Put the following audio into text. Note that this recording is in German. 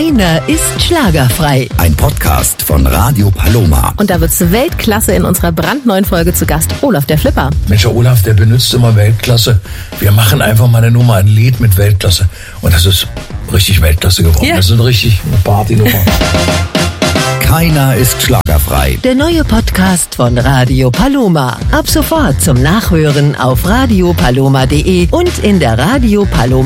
Keiner ist schlagerfrei. Ein Podcast von Radio Paloma. Und da wird's Weltklasse in unserer brandneuen Folge zu Gast Olaf der Flipper. Mensch, der Olaf, der benutzt immer Weltklasse. Wir machen einfach mal eine Nummer, ein Lied mit Weltklasse. Und das ist richtig Weltklasse geworden. Ja. Das ist eine Partynummer. Keiner ist schlagerfrei. Der neue Podcast von Radio Paloma. Ab sofort zum Nachhören auf radiopaloma.de und in der Radio Paloma